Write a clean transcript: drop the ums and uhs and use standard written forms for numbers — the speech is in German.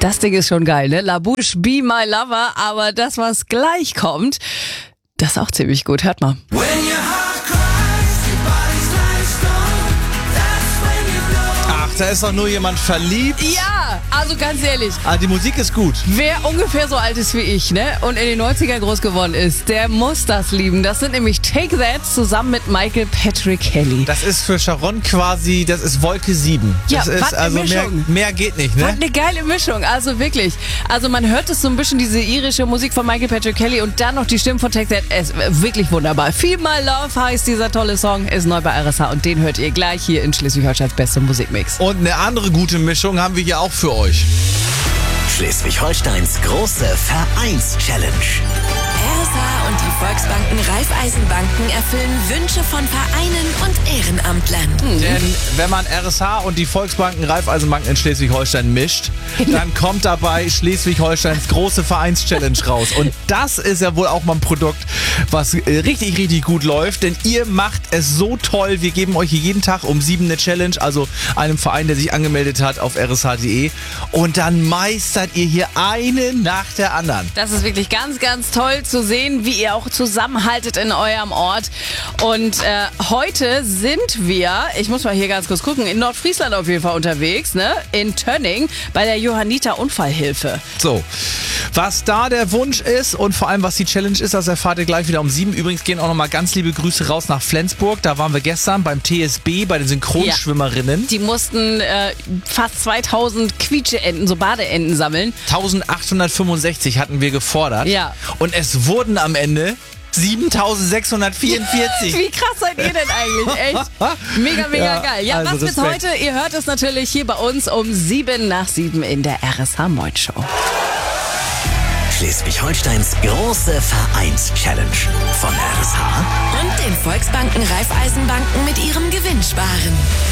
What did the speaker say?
Das Ding ist schon geil, ne? La Bouche, Be My Lover, aber das, was gleich kommt, das ist auch ziemlich gut. Hört mal. Ach, da ist doch nur jemand verliebt. Ja, also ganz ehrlich. Ah, die Musik ist gut. Wer ungefähr so alt ist wie ich, ne, und in den 90ern groß geworden ist, der muss das lieben. Das sind nämlich Take That zusammen mit Michael Patrick Kelly. Das ist für Sharon quasi, das ist Wolke 7. Ja, das ist was eine also Mischung. mehr geht nicht, Was ne? eine geile Mischung, also wirklich. Also man hört es so ein bisschen, diese irische Musik von Michael Patrick Kelly und dann noch die Stimmen von Take That. Es ist wirklich wunderbar. Feel My Love heißt dieser tolle Song, ist neu bei RSH und den hört ihr gleich hier in Schleswig-Holsteins beste Musikmix. Und eine andere gute Mischung haben wir hier auch für euch. Schleswig-Holsteins große Vereins-Challenge. RSH und die Volksbanken Raiffeisenbanken erfüllen Wünsche von Vereinen und Ehrenamtlern. Denn wenn man RSH und die Volksbanken Raiffeisenbanken in Schleswig-Holstein mischt, dann kommt dabei Schleswig-Holsteins große Vereins-Challenge raus. Und das ist ja wohl auch mal ein Produkt, was richtig, richtig gut läuft. Denn ihr macht es so toll. Wir geben euch hier jeden Tag um 7 eine Challenge, also einem Verein, der sich angemeldet hat auf rsh.de. Und dann meistert ihr hier eine nach der anderen. Das ist wirklich ganz, ganz toll zu sehen, wie ihr auch zusammenhaltet in eurem Ort. Und heute sind wir, ich muss mal hier ganz kurz gucken, in Nordfriesland auf jeden Fall unterwegs, ne? In Tönning bei der Johanniter Unfallhilfe. So, was da der Wunsch ist und vor allem was die Challenge ist, das erfahrt ihr gleich wieder um 7. Übrigens gehen auch nochmal ganz liebe Grüße raus nach Flensburg. Da waren wir gestern beim TSB, bei den Synchronschwimmerinnen. Die mussten fast 2000 Quietscheenten, so Badeenten sammeln. 1865 hatten wir gefordert. Ja. Und es wurden am Ende 7644. Wie krass seid ihr denn eigentlich? Echt? Mega, mega Ja, geil. Ja, also was bis Respekt. heute? Ihr hört es natürlich hier bei uns um 7 nach 7 in der RSH Moin Show. Schleswig-Holsteins große Vereins-Challenge. Von RSH Und den Volksbanken Raiffeisenbanken mit ihrem Gewinnsparen.